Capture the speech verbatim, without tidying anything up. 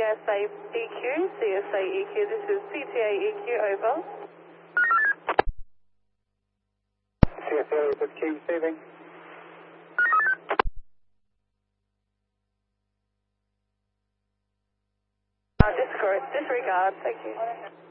S A E Q, C S A E Q, this is C T A E Q, over. C S A E Q receiving. Uh, disregard, disregard, thank you.